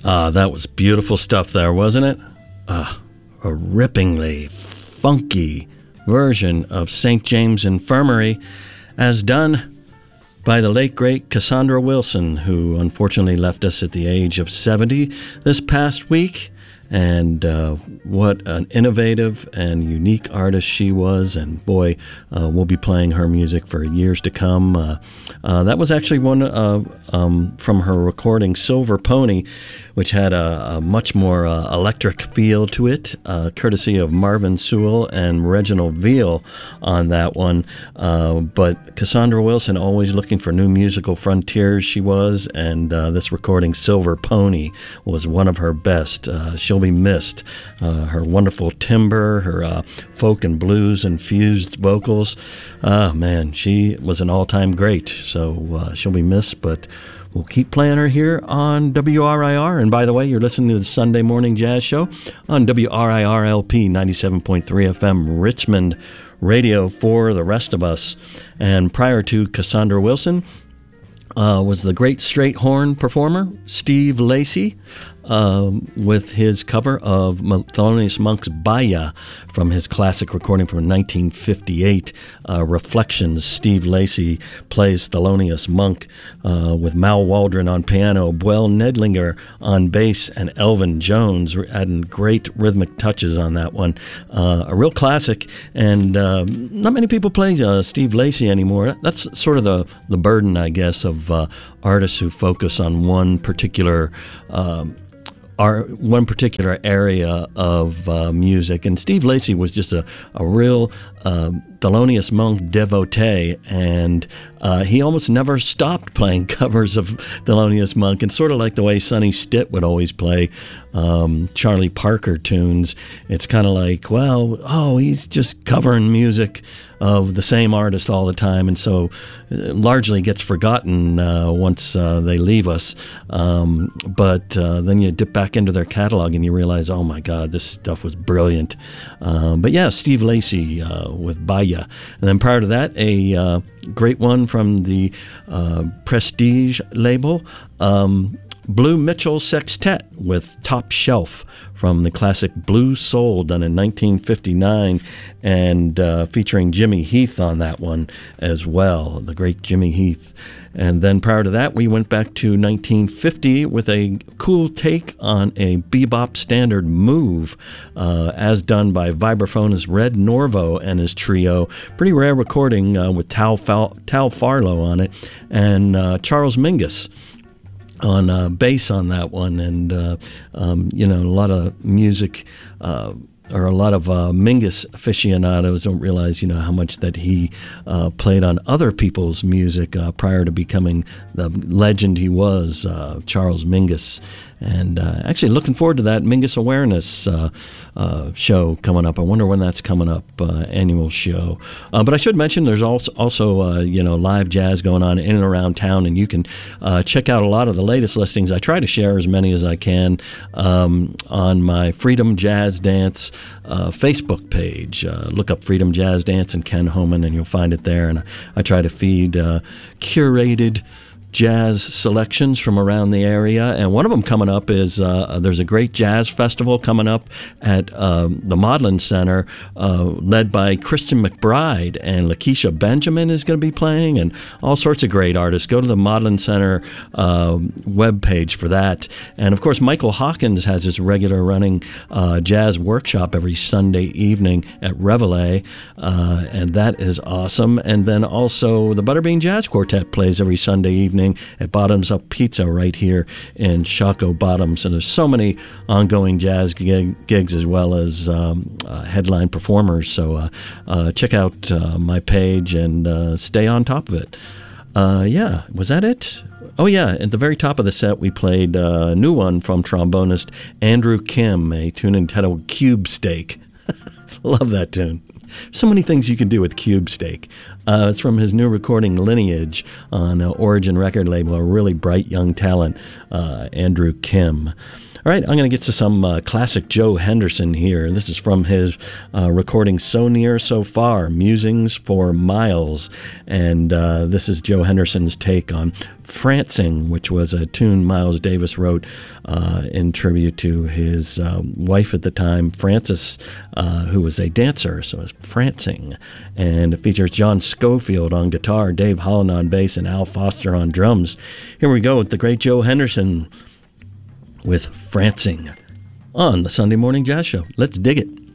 That was beautiful stuff there, wasn't it? A rippingly funky version of St. James Infirmary, as done by the late, great Cassandra Wilson, who unfortunately left us at the age of 70 this past week. And what an innovative and unique artist she was. And boy, we'll be playing her music for years to come. That was actually one from her recording Silver Pony, which had a much more electric feel to it, courtesy of Marvin Sewell and Reginald Veal on that one. But Cassandra Wilson, always looking for new musical frontiers, she was, and this recording Silver Pony was one of her best. She'll be missed. Her wonderful timbre, her folk and blues infused vocals. Man, she was an all-time great, so she'll be missed, but we'll keep playing her here on WRIR. And by the way, you're listening to the Sunday Morning Jazz Show on WRIR LP 97.3 FM Richmond Radio for the rest of us. And prior to Cassandra Wilson was the great straight horn performer Steve Lacy, with his cover of Thelonious Monk's Baya from his classic recording from 1958, Reflections. Steve Lacy plays Thelonious Monk with Mal Waldron on piano, Buell Nedlinger on bass, and Elvin Jones adding great rhythmic touches on that one. A real classic, and not many people play Steve Lacy anymore. That's sort of the burden, I guess, of artists who focus on one particular area of music. And Steve Lacy was just a real Thelonious Monk devotee, and he almost never stopped playing covers of Thelonious Monk, and sort of like the way Sonny Stitt would always play Charlie Parker tunes. It's kind of like, well, he's just covering music of the same artist all the time, and so it largely gets forgotten once they leave us. But then you dip back into their catalog and you realize, oh my God, this stuff was brilliant. But yeah, Steve Lacy with Baya. And then prior to that, a great one from the Prestige label, Blue Mitchell Sextet with Top Shelf from the classic Blue Soul, done in 1959, and featuring Jimmy Heath on that one as well, the great Jimmy Heath. And then prior to that, we went back to 1950 with a cool take on a bebop standard, Move, as done by vibraphonist Red Norvo and his trio. Pretty rare recording with Tal Farlow on it, and Charles Mingus on bass on that one. And a lot of music, or a lot of Mingus aficionados don't realize, how much that he played on other people's music prior to becoming the legend he was, Charles Mingus. And actually looking forward to that Mingus Awareness show coming up. I wonder when that's coming up, annual show. But I should mention there's also live jazz going on in and around town, and you can check out a lot of the latest listings. I try to share as many as I can on my Freedom Jazz Dance Facebook page. Look up Freedom Jazz Dance and Ken Homan, and you'll find it there. And I try to feed curated jazz selections from around the area, and one of them coming up is there's a great jazz festival coming up at the Maudlin Center, led by Christian McBride, and Lakeisha Benjamin is going to be playing, and all sorts of great artists. Go to the Maudlin Center webpage for that. And of course, Michael Hawkins has his regular running jazz workshop every Sunday evening at Reveille, and that is awesome. And then also the Butterbean Jazz Quartet plays every Sunday evening at Bottoms Up Pizza right here in Shockoe Bottoms. And there's so many ongoing jazz gigs as well as headline performers. So check out my page and stay on top of it. Was that it? Oh yeah, at the very top of the set we played a new one from trombonist Andrew Kim, a tune entitled Cube Steak. Love that tune. So many things you can do with Cube Steak. It's from his new recording Lineage on Origin record label, a really bright young talent, Andrew Kim. All right, I'm going to get to some classic Joe Henderson here. This is from his recording So Near, So Far, Musings for Miles. And this is Joe Henderson's take on Francing, which was a tune Miles Davis wrote in tribute to his wife at the time, Frances, who was a dancer, so it's Francing. And it features John Scofield on guitar, Dave Holland on bass, and Al Foster on drums. Here we go with the great Joe Henderson with Francing on the Sunday Morning Jazz Show. Let's dig it.